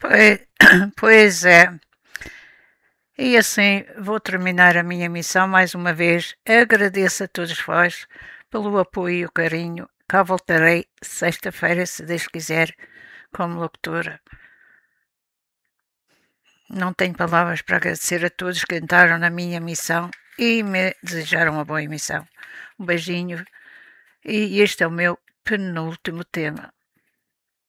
Pois, pois é. E assim vou terminar a minha missão mais uma vez. Agradeço a todos vós pelo apoio e o carinho. Cá voltarei sexta-feira, se Deus quiser, como locutora. Não tenho palavras para agradecer a todos que entraram na minha missão e me desejaram uma boa emissão. Um beijinho. E este é o meu penúltimo tema.